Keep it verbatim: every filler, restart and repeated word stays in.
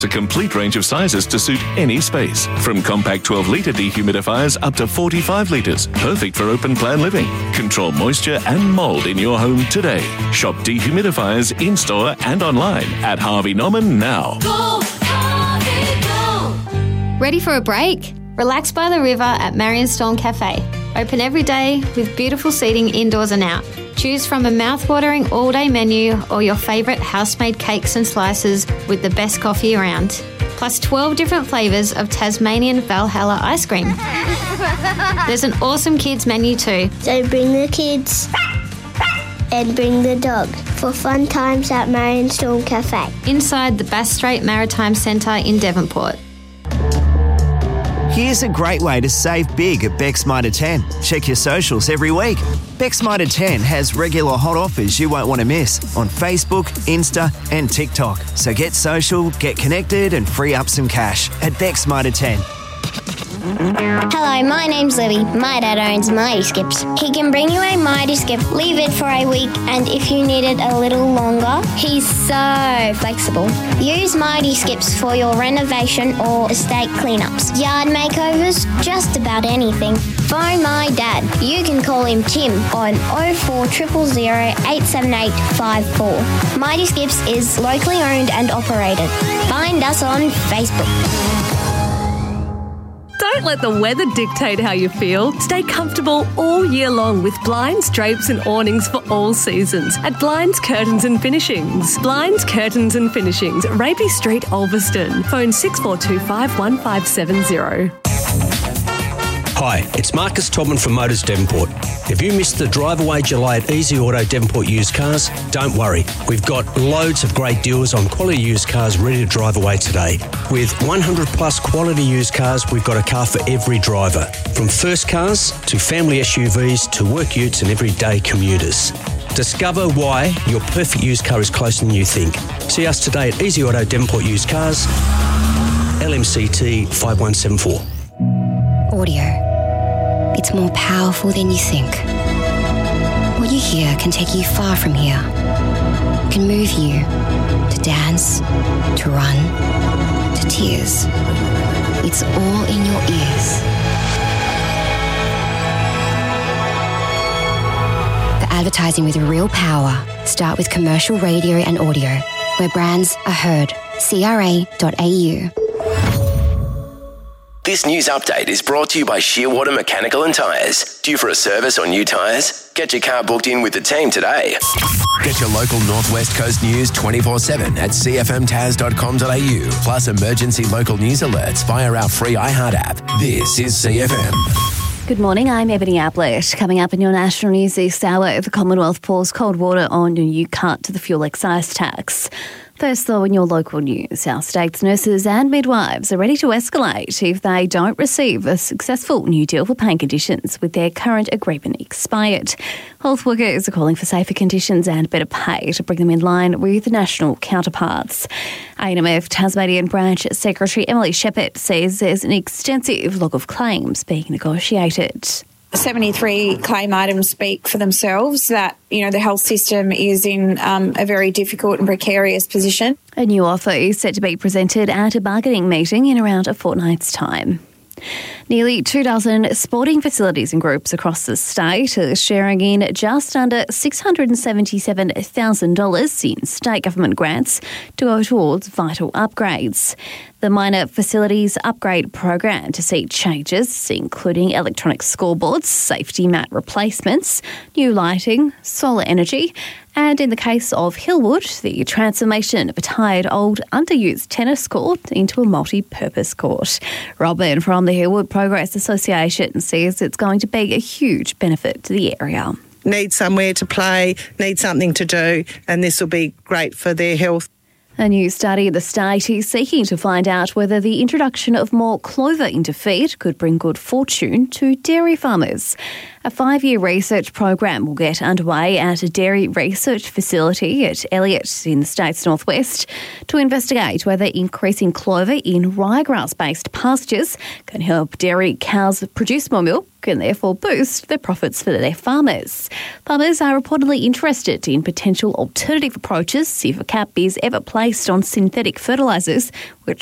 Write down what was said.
A complete range of sizes to suit any space. From compact twelve litre dehumidifiers up to forty-five litres. Perfect for open plan living. Control moisture and mould in your home today. Shop dehumidifiers in-store and online at Harvey Norman now. Go, Harvey, go. Ready for a break? Relax by the river at Marion Storm Cafe. Open every day with beautiful seating indoors and out. Choose from a mouth-watering all-day menu or your favourite house-made cakes and slices with the best coffee around. Plus twelve different flavours of Tasmanian Valhalla ice cream. There's an awesome kids menu too. So bring the kids and bring the dog for fun times at Marion Storm Cafe. Inside the Bass Strait Maritime Centre in Devonport. Here's a great way to save big at Beck's Mitre ten. Check your socials every week. Beck's Mitre ten has regular hot offers you won't want to miss on Facebook, Insta and TikTok. So get social, get connected and free up some cash at Beck's Mitre ten. Hello, my name's Libby. My dad owns Mighty Skips. He can bring you a Mighty Skip, leave it for a week, and if you need it a little longer, he's so flexible. Use Mighty Skips for your renovation or estate cleanups, yard makeovers, just about anything. Phone my dad. You can call him Tim on oh four zero zero zero eight seven eight five four. Mighty Skips is locally owned and operated. Find us on Facebook. Don't let the weather dictate how you feel. Stay comfortable all year long with blinds, drapes and awnings for all seasons at Blinds, Curtains and Finishings. Blinds, Curtains and Finishings, Raby Street, Ulverston. Phone six four two five one five seven zero. Hi, it's Marcus Todman from Motors Devonport. If you missed the drive away July at Easy Auto Devonport Used Cars, don't worry. We've got loads of great deals on quality used cars ready to drive away today. With one hundred plus quality used cars, we've got a car for every driver. From first cars to family S U Vs to work utes and everyday commuters. Discover why your perfect used car is closer than you think. See us today at Easy Auto Devonport Used Cars, L M C T five one seven four. Audio. It's more powerful than you think. What you hear can take you far from here. It can move you to dance, to run, to tears. It's all in your ears. For advertising with real power, start with commercial radio and audio, where brands are heard. C R A dot A U. This news update is brought to you by Shearwater Mechanical and Tyres. Due for a service or new tyres? Get your car booked in with the team today. Get your local Northwest Coast news twenty-four seven at c f m taz dot com dot a u. Plus emergency local news alerts via our free iHeart app. This is C F M. Good morning, I'm Ebony Ablett. Coming up in your national news this hour, the Commonwealth pours cold water on a new cut to the fuel excise tax. First, though, in your local news, our state's nurses and midwives are ready to escalate if they don't receive a successful new deal for paying conditions with their current agreement expired. Health workers are calling for safer conditions and better pay to bring them in line with national counterparts. A N M F Tasmanian Branch Secretary Emily Shepherd says there's an extensive log of claims being negotiated. seventy-three claim items speak for themselves that, you know, the health system is in um, a very difficult and precarious position. A new offer is set to be presented at a bargaining meeting in around a fortnight's time. Nearly two dozen sporting facilities and groups across the state are sharing in just under six hundred seventy-seven thousand dollars in state government grants to go towards vital upgrades. The Minor Facilities Upgrade Program to see changes, including electronic scoreboards, safety mat replacements, new lighting, solar energy, and in the case of Hillwood, the transformation of a tired old underused tennis court into a multi-purpose court. Robin from the Hillwood Progress Association says it's going to be a huge benefit to the area. Need somewhere to play, need something to do, and this will be great for their health. A new study in the state is seeking to find out whether the introduction of more clover into feed could bring good fortune to dairy farmers. A five-year research program will get underway at a dairy research facility at Elliott in the state's northwest to investigate whether increasing clover in ryegrass-based pastures can help dairy cows produce more milk and therefore boost their profits for their farmers. Farmers are reportedly interested in potential alternative approaches if a cap is ever placed on synthetic fertilisers, which